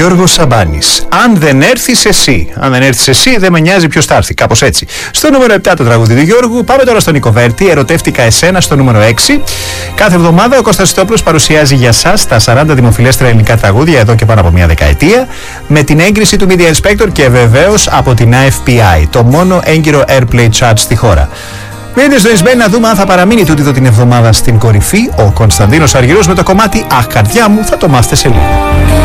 Γιώργος Σαμπάνης. Αν δεν έρθεις εσύ. Αν δεν έρθεις εσύ, δεν με νοιάζει ποιος θα έρθει. Κάπως έτσι. Στο νούμερο 7 το τραγούδι του Γιώργου. Πάμε τώρα στον Νίκο Βέρτη. Ερωτεύτηκα εσένα στο νούμερο 6. Κάθε εβδομάδα ο Κώστας Στόπλος παρουσιάζει για σας τα 40 δημοφιλέστερα ελληνικά τραγούδια εδώ και πάνω από μια δεκαετία. Με την έγκριση του Media Inspector και βεβαίως από την AFPI. Το μόνο έγκυρο Airplay Chart στη χώρα. Μείνετε συντονισμένοι να δούμε αν θα παραμείνει τούτη εδώ την εβδομάδα στην κορυφή ο Κωνσταντίνος Αργυρός με το κομμάτι «Αχ, καρδιά μου», θα το μάθετε σε λίγο.